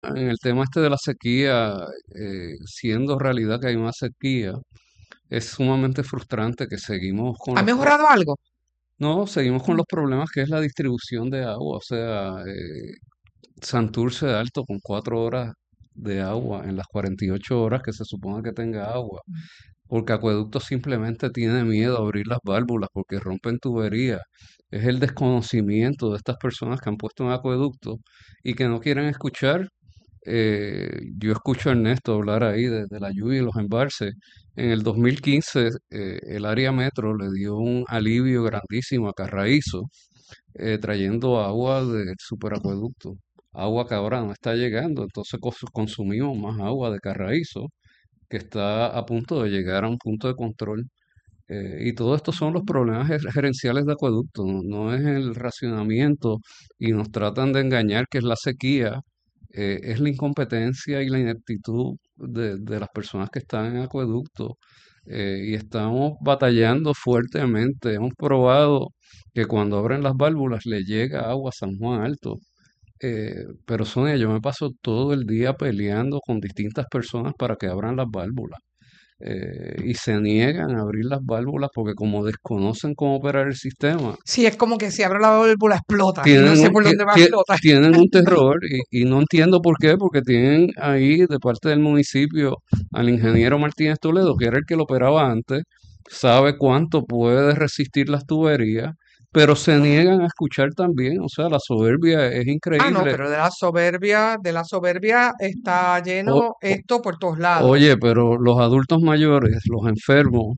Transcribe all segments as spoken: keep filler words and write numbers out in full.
en el tema este de la sequía, eh, siendo realidad que hay una sequía, es sumamente frustrante que seguimos con ¿Ha los pro- mejorado algo? no, seguimos con los problemas que es la distribución de agua. O sea, eh, Santurce de Alto con cuatro horas de agua en las cuarenta y ocho horas que se supone que tenga agua, porque Acueducto simplemente tiene miedo a abrir las válvulas porque rompen tuberías. Es el desconocimiento de estas personas que han puesto un acueducto y que no quieren escuchar. Eh, yo escucho a Ernesto hablar ahí de, de la lluvia y los embalses. En el dos mil quince, eh, el área metro le dio un alivio grandísimo a Carraízo, eh, trayendo agua del superacueducto, agua que ahora no está llegando, entonces cos- consumimos más agua de Carraízo, que está a punto de llegar a un punto de control. Eh, y todo esto son los problemas ger- gerenciales de acueducto, no, no es el racionamiento y nos tratan de engañar que es la sequía, eh, es la incompetencia y la ineptitud de, de las personas que están en acueducto. Eh, y estamos batallando fuertemente. Hemos probado que cuando abren las válvulas le llega agua a San Juan Alto. Eh, pero Sonia, yo me paso todo el día peleando con distintas personas para que abran las válvulas, eh, y se niegan a abrir las válvulas porque como desconocen cómo operar el sistema, Sí, es como que si abre la válvula explota y no tienen sé un, por ti- dónde va a ti- explotar. tienen un terror y, y no entiendo por qué, porque tienen ahí de parte del municipio al ingeniero Martínez Toledo, que era el que lo operaba antes, sabe cuánto puede resistir las tuberías, pero se niegan a escuchar también. O sea, la soberbia es Ah, no, increíble. pero de la soberbia, de la soberbia está O- lleno o- esto por todos lados. oye, pero los adultos mayores, los enfermos,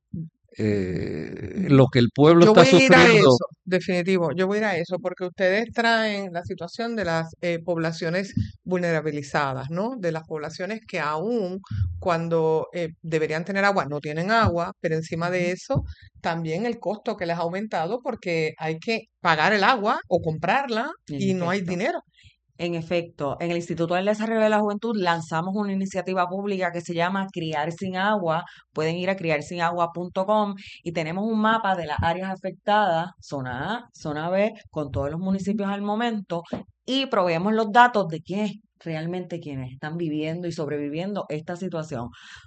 eh, lo que el pueblo Yo está voy a ir a sufriendo. eso, definitivo, yo voy a ir a eso, porque ustedes traen la situación de las eh, poblaciones vulnerabilizadas, ¿no? De las poblaciones que aún cuando eh, deberían tener agua, no tienen agua, pero encima de eso, también el costo que les ha aumentado porque hay que pagar el agua o comprarla En y no hay efecto. dinero. En efecto, en el Instituto del Desarrollo de la Juventud lanzamos una iniciativa pública que se llama Criar sin Agua. Pueden ir a criar sin agua punto com y tenemos un mapa de las áreas afectadas, zona A, zona B, con todos los municipios al momento y proveemos los datos de quiénes realmente quienes están viviendo y sobreviviendo esta situación.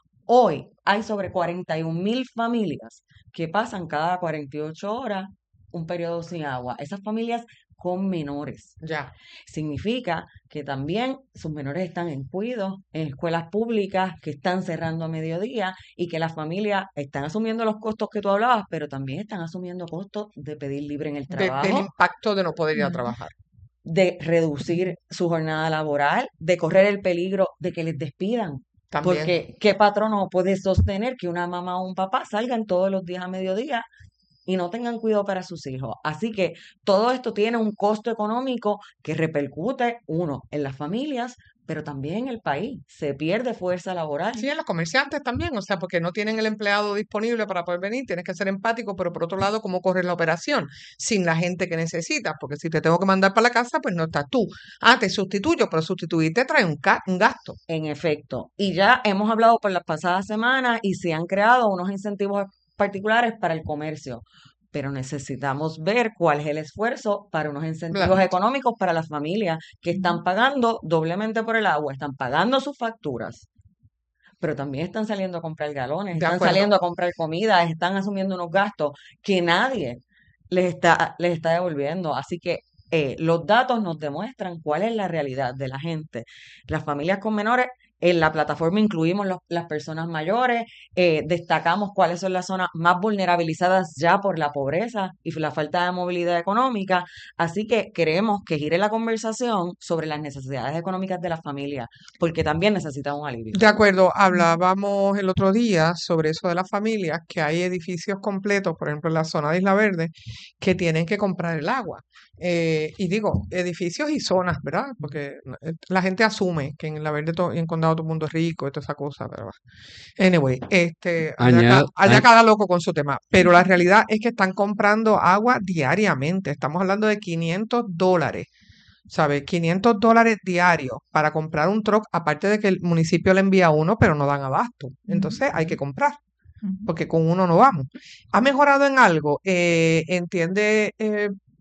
Hoy hay sobre cuarenta y un mil familias que pasan cada cuarenta y ocho horas un periodo sin agua. Esas familias con menores. Ya. Significa que también sus menores están en cuido, en escuelas públicas que están cerrando a mediodía y que las familias están asumiendo los costos que tú hablabas, pero también están asumiendo costos de pedir libre en el De- del trabajo, impacto de no poder ir a Ujú. trabajar. de reducir su jornada laboral, de correr el peligro de que les despidan. También. Porque ¿qué patrono puede sostener que una mamá o un papá salgan todos los días a mediodía y no tengan cuidado para sus hijos? Así que todo esto tiene un costo económico que repercute, uno, en las familias, pero también en el país. Se pierde fuerza laboral. Sí, en los comerciantes también, o sea, porque no tienen el empleado disponible para poder venir, tienes que ser empático, pero por otro lado, ¿cómo correr la operación? Sin la gente que necesitas, porque si te tengo que mandar para la casa, pues no estás tú. Ah, te sustituyo, pero sustituirte trae un, ca- un gasto. En efecto, y ya hemos hablado por las pasadas semanas y se han creado unos incentivos particulares para el comercio, pero necesitamos ver cuál es el esfuerzo para unos incentivos Bla. económicos para las familias que están pagando doblemente por el agua, están pagando sus facturas, pero también están saliendo a comprar galones, De están acuerdo. saliendo a comprar comida, están asumiendo unos gastos que nadie les está, les está devolviendo. Así que eh, los datos nos demuestran cuál es la realidad de la gente. Las familias con menores, en la plataforma incluimos los- las personas mayores, eh, destacamos cuáles son las zonas más vulnerabilizadas ya por la pobreza y la falta de movilidad económica. Así que queremos que gire la conversación sobre las necesidades económicas de las familias, porque también necesitan un alivio. De acuerdo, hablábamos el otro día sobre eso de las familias, que hay edificios completos, por ejemplo en la zona de Isla Verde, que tienen que comprar el agua. Eh, y digo, edificios y zonas, ¿verdad? Porque eh, la gente asume que en Isla Verde to- y en Condado todo el mundo es rico y toda esa cosa, pero anyway, este, allá, ca- Añade, allá cada loco con su tema. Pero la realidad es que están comprando agua diariamente. Estamos hablando de quinientos dólares. ¿Sabes? quinientos dólares diarios para comprar un truck, aparte de que el municipio le envía uno, pero no dan abasto. Entonces hay que comprar, porque con uno no vamos. ¿Ha mejorado en algo? Eh, entiende, eh,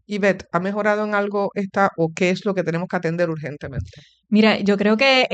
Ivette, ¿ha mejorado en algo esta o qué es lo que tenemos que atender urgentemente? Mira, yo creo que